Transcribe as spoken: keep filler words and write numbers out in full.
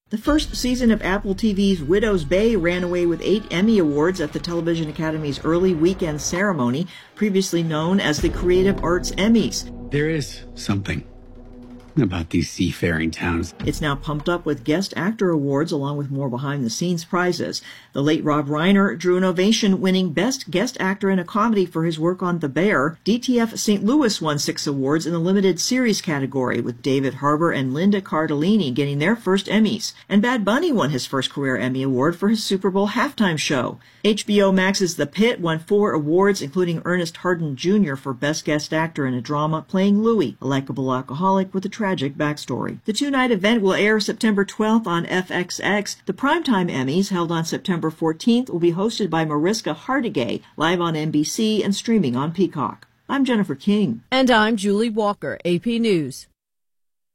The first season of Apple T V's Widow's Bay ran away with eight Emmy Awards at the Television Academy's early weekend ceremony, previously known as the Creative Arts Emmys. There is something about these seafaring towns. It's now pumped up with Guest Actor Awards along with more behind-the-scenes prizes. The late Rob Reiner drew an ovation winning Best Guest Actor in a Comedy for his work on The Bear. D T F Saint Louis won six awards in the Limited Series category, with David Harbour and Linda Cardellini getting their first Emmys. And Bad Bunny won his first career Emmy Award for his Super Bowl halftime show. H B O Max's The Pit won four awards, including Ernest Harden Junior for Best Guest Actor in a Drama, playing Louis, a likable alcoholic with a tragic backstory. The two-night event will air September twelfth on F X X. The Primetime Emmys, held on September fourteenth, will be hosted by Mariska Hargitay, live on N B C and streaming on Peacock. I'm Jennifer King. And I'm Julie Walker, A P News.